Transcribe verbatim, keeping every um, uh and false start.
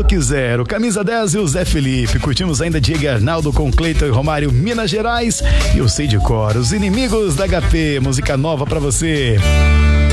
quiser. O Camisa dez e o Zé Felipe. Curtimos ainda Diego Arnaldo com Cleiton e Romário, Minas Gerais. E eu sei de cor, Os Inimigos da H P. Música nova pra você.